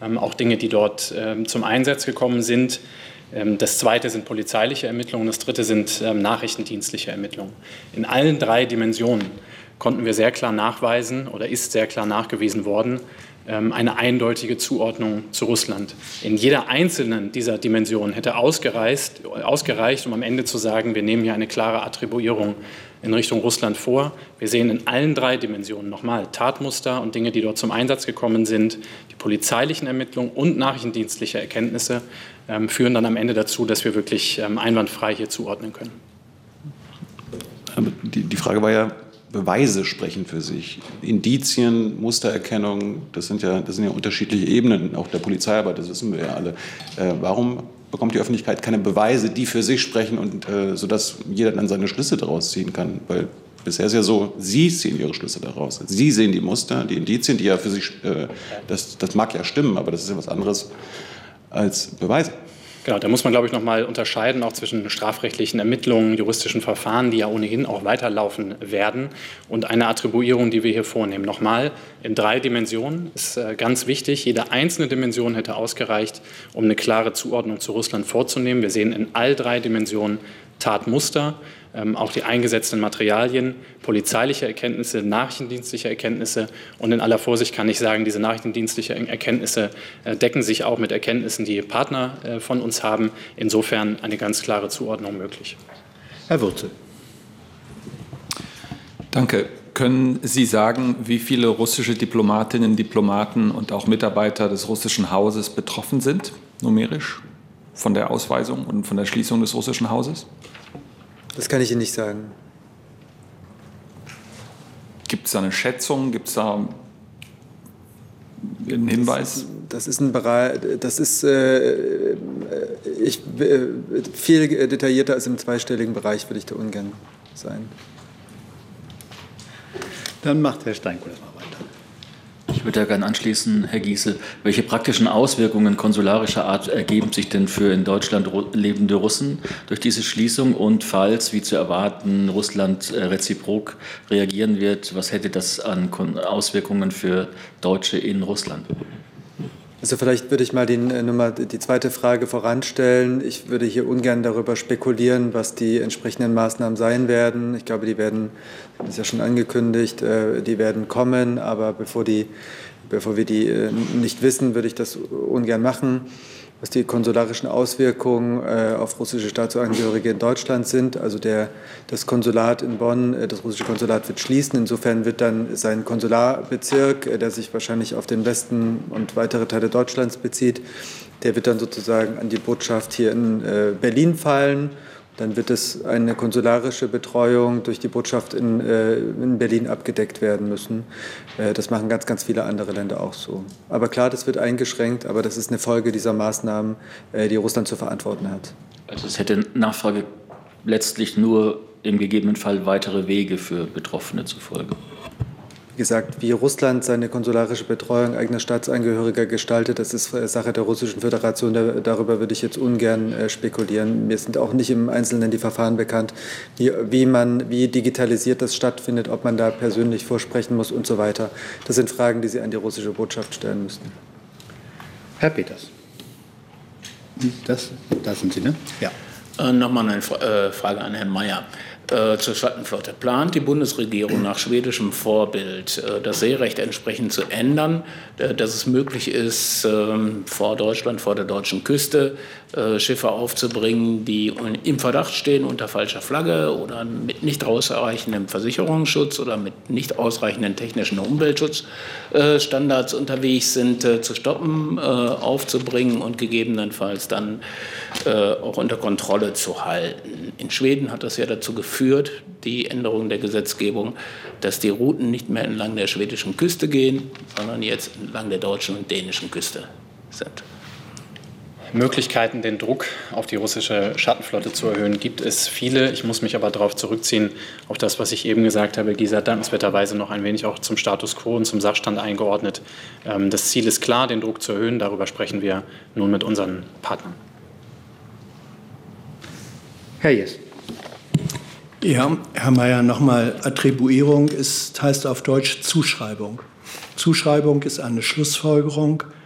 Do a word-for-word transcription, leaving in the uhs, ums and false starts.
ähm, auch Dinge, die dort ähm, zum Einsatz gekommen sind. Ähm, das Zweite sind polizeiliche Ermittlungen, das Dritte sind ähm, nachrichtendienstliche Ermittlungen. In allen drei Dimensionen konnten wir sehr klar nachweisen oder ist sehr klar nachgewiesen worden, ähm, eine eindeutige Zuordnung zu Russland. In jeder einzelnen dieser Dimensionen hätte ausgereicht, ausgereicht, um am Ende zu sagen, wir nehmen hier eine klare Attribuierung in Richtung Russland vor. Wir sehen in allen drei Dimensionen nochmal Tatmuster und Dinge, die dort zum Einsatz gekommen sind. Die polizeilichen Ermittlungen und nachrichtendienstliche Erkenntnisse ähm, führen dann am Ende dazu, dass wir wirklich ähm, einwandfrei hier zuordnen können. Aber die, die Frage war ja, Beweise sprechen für sich. Indizien, Mustererkennung, das sind ja, das sind ja unterschiedliche Ebenen, auch der Polizeiarbeit, das wissen wir ja alle. Äh, warum bekommt die Öffentlichkeit keine Beweise, die für sich sprechen, und äh, sodass jeder dann seine Schlüsse daraus ziehen kann? Weil bisher ist ja so, Sie ziehen Ihre Schlüsse daraus. Sie sehen die Muster, die Indizien, die ja für sich, äh, das, das mag ja stimmen, aber das ist ja was anderes als Beweise. Genau, da muss man, glaube ich, noch mal unterscheiden, auch zwischen strafrechtlichen Ermittlungen, juristischen Verfahren, die ja ohnehin auch weiterlaufen werden, und einer Attribuierung, die wir hier vornehmen. Nochmal, in drei Dimensionen ist ganz wichtig. Jede einzelne Dimension hätte ausgereicht, um eine klare Zuordnung zu Russland vorzunehmen. Wir sehen in all drei Dimensionen Tatmuster, ähm, auch die eingesetzten Materialien, polizeiliche Erkenntnisse, nachrichtendienstliche Erkenntnisse. Und in aller Vorsicht kann ich sagen, diese nachrichtendienstlichen Erkenntnisse äh, decken sich auch mit Erkenntnissen, die Partner äh, von uns haben. Insofern eine ganz klare Zuordnung möglich. Herr Wurzel. Danke. Können Sie sagen, wie viele russische Diplomatinnen, Diplomaten und auch Mitarbeiter des russischen Hauses betroffen sind, numerisch, von der Ausweisung und von der Schließung des russischen Hauses? Das kann ich Ihnen nicht sagen. Gibt es da eine Schätzung? Gibt es da einen Hinweis? Das, das ist ein Bereich, das ist äh, ich, äh, viel detaillierter als im zweistelligen Bereich, würde ich da ungern sein. Dann macht Herr Steinko das mal weiter. Ich würde ja gerne anschließen, Herr Giesel. Welche praktischen Auswirkungen konsularischer Art ergeben sich denn für in Deutschland lebende Russen durch diese Schließung? Und falls, wie zu erwarten, Russland reziprok reagieren wird, was hätte das an Auswirkungen für Deutsche in Russland? Also vielleicht würde ich mal die, Nummer, die zweite Frage voranstellen. Ich würde hier ungern darüber spekulieren, was die entsprechenden Maßnahmen sein werden. Ich glaube, die werden, das ist ja schon angekündigt, die werden kommen. Aber bevor, die, bevor wir die nicht wissen, würde ich das ungern machen. Was die konsularischen Auswirkungen auf russische Staatsangehörige in Deutschland sind. Also der, das Konsulat in Bonn, das russische Konsulat wird schließen. Insofern wird dann sein Konsularbezirk, der sich wahrscheinlich auf den Westen und weitere Teile Deutschlands bezieht, der wird dann sozusagen an die Botschaft hier in Berlin fallen. Dann wird es eine konsularische Betreuung durch die Botschaft in, äh, in Berlin abgedeckt werden müssen. Äh, das machen ganz, ganz viele andere Länder auch so. Aber klar, das wird eingeschränkt, aber das ist eine Folge dieser Maßnahmen, äh, die Russland zu verantworten hat. Also es hätte Nachfrage letztlich nur im gegebenen Fall weitere Wege für Betroffene zur Folge. Wie gesagt, wie Russland seine konsularische Betreuung eigener Staatsangehöriger gestaltet, das ist Sache der Russischen Föderation. Darüber würde ich jetzt ungern spekulieren. Mir sind auch nicht im Einzelnen die Verfahren bekannt, wie, wie, man, wie digitalisiert das stattfindet, ob man da persönlich vorsprechen muss und so weiter. Das sind Fragen, die Sie an die russische Botschaft stellen müssten. Herr Peters. Das, das sind Sie, ne? Ja. Äh, Nochmal eine äh, Frage an Herrn Mayer. Äh, zur Schattenflotte. Plant die Bundesregierung nach schwedischem Vorbild, äh, das Seerecht entsprechend zu ändern, äh, dass es möglich ist, äh, vor Deutschland, vor der deutschen Küste äh, Schiffe aufzubringen, die im Verdacht stehen unter falscher Flagge oder mit nicht ausreichendem Versicherungsschutz oder mit nicht ausreichenden technischen Umweltschutzstandards äh, unterwegs sind, äh, zu stoppen, äh, aufzubringen und gegebenenfalls dann äh, auch unter Kontrolle zu halten. In Schweden hat das ja dazu geführt, die Änderung der Gesetzgebung, dass die Routen nicht mehr entlang der schwedischen Küste gehen, sondern jetzt entlang der deutschen und dänischen Küste sind. Möglichkeiten, den Druck auf die russische Schattenflotte zu erhöhen, gibt es viele. Ich muss mich aber darauf zurückziehen, auf das, was ich eben gesagt habe. Gisa hat dankenswerterweise noch ein wenig auch zum Status quo und zum Sachstand eingeordnet. Das Ziel ist klar, den Druck zu erhöhen. Darüber sprechen wir nun mit unseren Partnern. Herr Jess. Ja, Herr Mayer, nochmal, Attribuierung ist, heißt auf Deutsch Zuschreibung. Zuschreibung ist eine Schlussfolgerung